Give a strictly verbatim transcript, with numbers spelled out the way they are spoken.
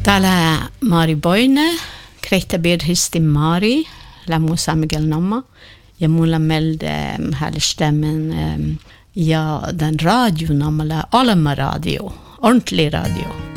Täällä Mari Boine, Kreittabirhisti Mari, Lamusa Miguel Namma, ja mulla melde härstämmen ja den radio namala Alma radio, ordentlig radio.